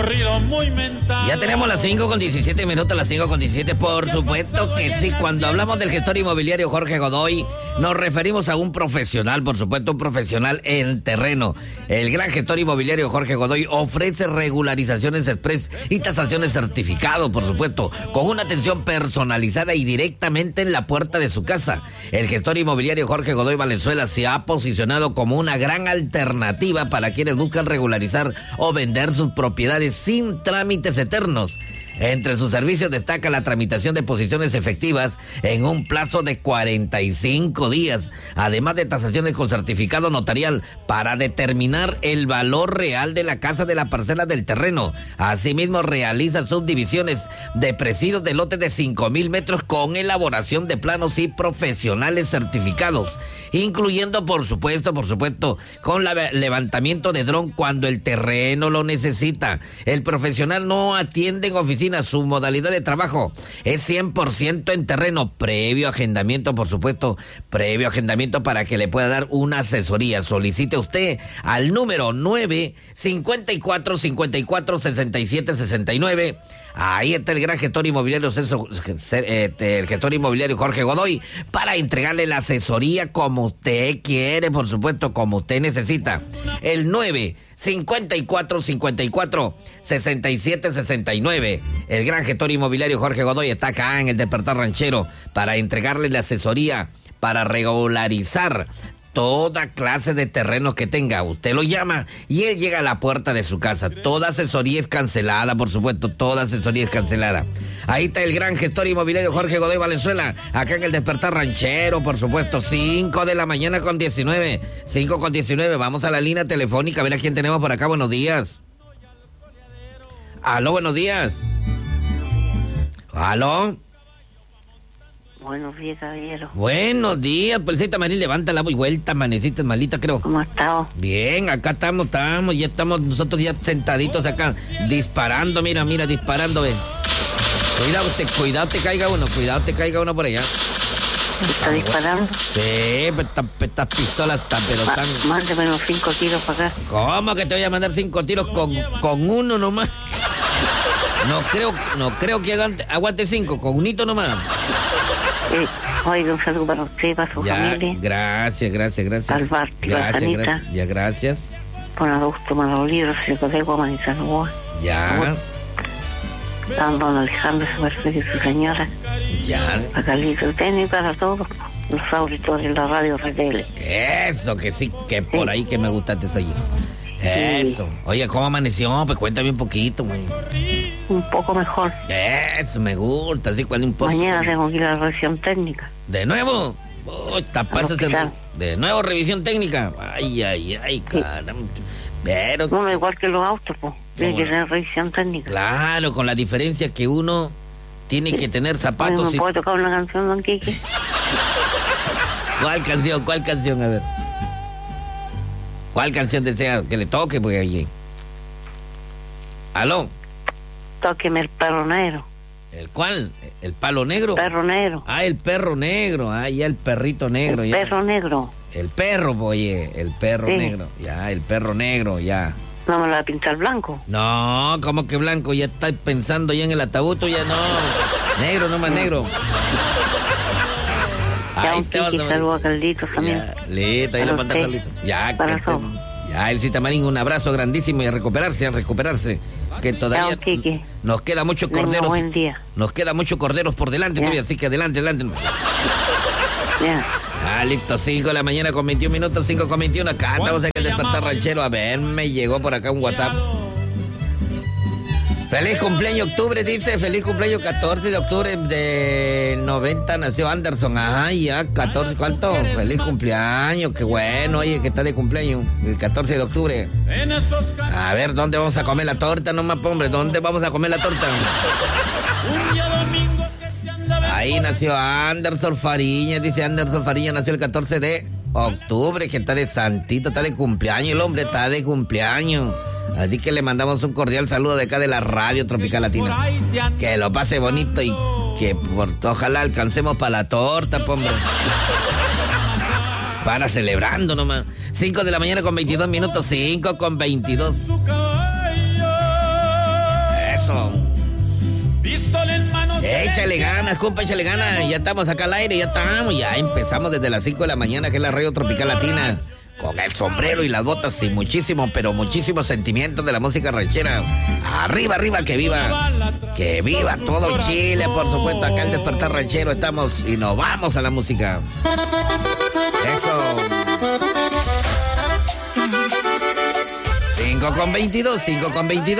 corrido muy mental. Ya tenemos las 5:17 las 5:17. Por supuesto que sí. Cuando hablamos del gestor inmobiliario Jorge Godoy, nos referimos a un profesional, por supuesto, un profesional en terreno. El gran gestor inmobiliario Jorge Godoy ofrece regularizaciones express y tasaciones certificado, por supuesto, con una atención personalizada y directamente en la puerta de su casa. El gestor inmobiliario Jorge Godoy Valenzuela se ha posicionado como una gran alternativa para quienes buscan regularizar o vender sus propiedades sin trámites eternos. Entre sus servicios destaca la tramitación de posiciones efectivas en un plazo de 45 días, además de tasaciones con certificado notarial para determinar el valor real de la casa de la parcela del terreno. Asimismo, realiza subdivisiones de presidios de lotes de 5,000 metros con elaboración de planos y profesionales certificados, incluyendo, por supuesto, con levantamiento de dron cuando el terreno lo necesita. El profesional no atiende en oficina. Su modalidad de trabajo es 100% en terreno, previo agendamiento, por supuesto, para que le pueda dar una asesoría. Solicite usted al número 954-54-67-69. Ahí está el gran gestor inmobiliario, el gestor inmobiliario Jorge Godoy, para entregarle la asesoría como usted quiere, por supuesto, como usted necesita. El 954-54-67-69. El gran gestor inmobiliario Jorge Godoy está acá en el Despertar Ranchero para entregarle la asesoría para regularizar toda clase de terrenos que tenga. Usted lo llama y él llega a la puerta de su casa. Toda asesoría es cancelada, por supuesto, toda asesoría es cancelada. Ahí está el gran gestor inmobiliario Jorge Godoy Valenzuela, acá en el Despertar Ranchero, por supuesto, 5:19. 5:19, vamos a la línea telefónica, a ver a quién tenemos por acá. Buenos días. Aló, buenos días. Aló. Buenos días, caballero. Buenos días, Pelcita Marín, levanta la vuelta, amaneciste malita, creo. ¿Cómo ha estado? Bien, acá estamos, ya estamos nosotros ya sentaditos acá, disparando, mira, disparando, ve. Cuidado te caiga uno por allá. ¿Está disparando? Sí, estas pistolas pero están... Mándeme unos 5 tiros para acá. ¿Cómo que te voy a mandar 5 tiros con uno nomás? No creo que aguante 5, con unito nomás. Oiga, un saludo para usted, para su familia. Gracias. Al bar, Gracias. Por Augusto Manoliro, Secodego, Manizanoa. Ya. A don Alejandro, su merced y su señora. Ya. A Carlito Técnico, para todos los auditores de la radio RTL. Eso, que sí, que por ahí que me gustaste allí. Eso. Sí. Oye, ¿cómo amaneció? Pues cuéntame un poquito, güey. Un poco mejor. Eso, me gusta, así cuando un poco. Mañana tengo que ir a la revisión técnica. ¿De nuevo? ¿De nuevo revisión técnica? Ay, caramba. Pero... Bueno, igual que los autos, pues. Tiene que tener revisión técnica. Claro, con la diferencia que uno tiene que tener zapatos. ¿Me puede tocar una canción, don Quique? ¿Cuál canción? A ver. ¿Cuál canción desea que le toque? Pues allí. ¿Aló? Tóqueme el perro negro. ¿El cuál? ¿El palo negro? Perro negro. Ah, el perro negro. Ah, ya el perrito negro. El ya. Perro negro. El perro, oye, el perro negro. Ya, el perro negro, ya. ¿No me lo va a pintar blanco? No, ¿cómo que blanco? Ya estás pensando ya en el ataúd, ya no. Negro, no más negro. Ahí te va. Saludo a Carlitos también. Listo, ahí lo manda Carlitos. Ya, el Citamarín, un abrazo grandísimo y a recuperarse. Que todavía nos queda mucho corderos. Buen día. Nos queda mucho corderos por delante todavía, así que adelante. Ya. Listo, 5 de la mañana con 21 minutos, 5:21. Acá estamos en el Despertar Ranchero. A ver, me llegó por acá un WhatsApp. Feliz cumpleaños octubre, dice. Feliz cumpleaños 14 de octubre de 90 nació Anderson. Ajá, ya, 14, ¿cuánto? Feliz cumpleaños, qué bueno, oye, que está de cumpleaños. El 14 de octubre. A ver, ¿dónde vamos a comer la torta? No más, hombre, ¿dónde vamos a comer la torta? Ahí nació Anderson Fariña, dice Anderson Fariña, nació el 14 de octubre, que está de santito, está de cumpleaños, el hombre está de cumpleaños. Así que le mandamos un cordial saludo de acá de la Radio Tropical Latina. Que lo pase bonito y que ojalá alcancemos para la torta, hombre. Para celebrando nomás. 5 de la mañana con 22 minutos, 5:22. échale ganas, compa, échale ganas. Ya estamos acá al aire, ya estamos. Ya empezamos desde las 5 de la mañana, que es la Radio Tropical Latina. Con el sombrero y las botas y muchísimo, pero muchísimo sentimiento de la música ranchera. Arriba, arriba, que viva. Que viva todo Chile, por supuesto. Acá el Despertar Ranchero estamos y nos vamos a la música. Eso. 5:22.